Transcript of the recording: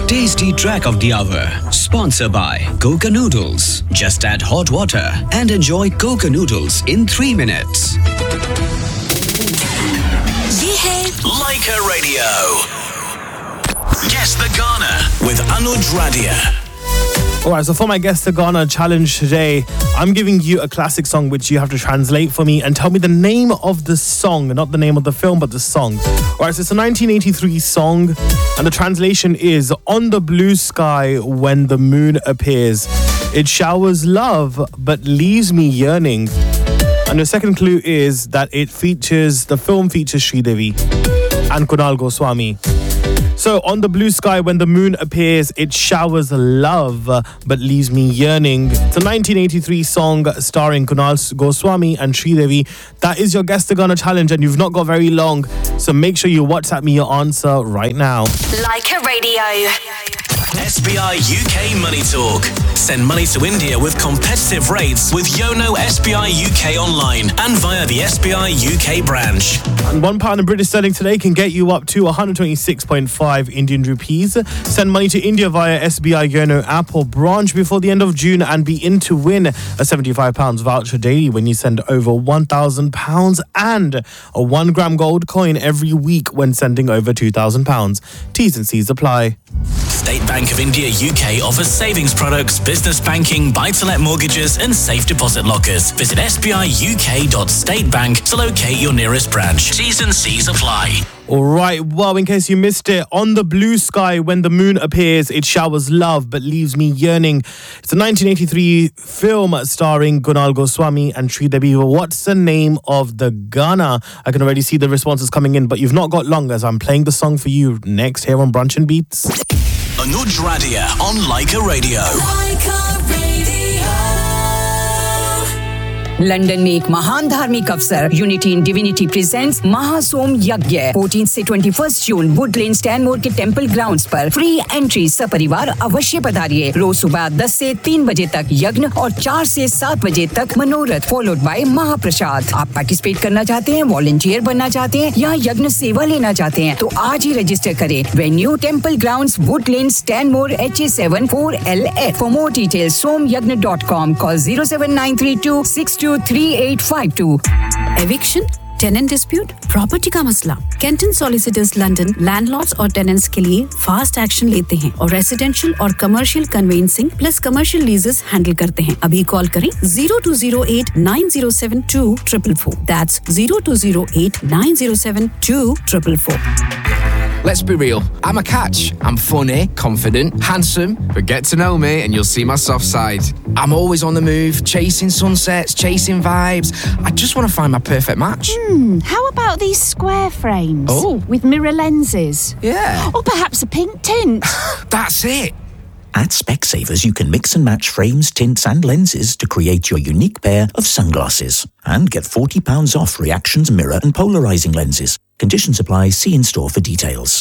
Tasty track of the hour. Sponsored by Coca Noodles. Just add hot water and enjoy Coca Noodles in 3 minutes. ये है Laika Radio. Guess the Ghana with Anuj Radia. Alright, so for my Guess the Ghana challenge today, I'm giving you a classic song which you have to translate for me and tell me the name of the song, not the name of the film, but the song. Alright, so it's a 1983 song, and the translation is, on the blue sky when the moon appears, it showers love but leaves me yearning. And the second clue is that the film features Sridevi and Kunal Goswami. So, on the blue sky when the moon appears, it showers love but leaves me yearning. It's a 1983 song starring Kunal Goswami and Sridevi. That is your Guess the Ghana challenge, and you've not got very long. So make sure you WhatsApp me your answer right now. Laika Radio. SBI UK Money Talk. Send money to India with competitive rates with Yono SBI UK online and via the SBI UK branch. And £1 in British sterling today can get you up to 126.5 Indian rupees. Send money to India via SBI Yono app or branch before the end of June and be in to win a £75 voucher daily when you send over £1,000 and a 1 gram gold coin every week when sending over £2,000. T's and C's apply. State Bank of India UK offers savings products, business banking, buy-to-let mortgages and safe deposit lockers. Visit sbiuk.statebank to locate your nearest branch. T's and C's apply. Alright, well, in case you missed it, on the blue sky when the moon appears, it showers love but leaves me yearning. It's a 1983 film starring Kunal Goswami and Sridevi. What's the name of the Ghana? I can already see the responses coming in, but you've not got long as I'm playing the song for you next here on Brunch and Beats. Anuj Radia on Laika Radio. London में एक महान धार्मिक अवसर unity in divinity presents महासोम यज्ञ 14 से 21 जून Woodland स्टैनमोर के temple grounds पर free entry सपरिवार अवश्य पधारिए रोज सुबह 10 से 3 बजे तक यज्ञ और 4 से 7 बजे तक मनोरथ फॉलोड बाय महाप्रसाद आप पार्टिसिपेट करना चाहते हैं वॉलंटियर बनना चाहते हैं या यज्ञ सेवा लेना चाहते हैं तो आज ही रजिस्टर करें venue temple grounds Woodland स्टैनमोर HA7 4LF for more details somyagna.com call 07932623852 Eviction, tenant dispute, property का मसला. Kenton Solicitors London landlords और tenants के लिए fast action लेते हैं और residential और commercial conveyancing plus commercial leases handle करते हैं. अभी call करें 0208 907 2444. That's 0208 907 2444. Let's be real, I'm a catch. I'm funny, confident, handsome, but get to know me and you'll see my soft side. I'm always on the move, chasing sunsets, chasing vibes. I just want to find my perfect match. How about these square frames? Oh. With mirror lenses? Yeah. Or perhaps a pink tint? That's it. At Specsavers, you can mix and match frames, tints and lenses to create your unique pair of sunglasses. And get £40 off Reactions mirror and polarizing lenses. Conditions apply. See in store for details.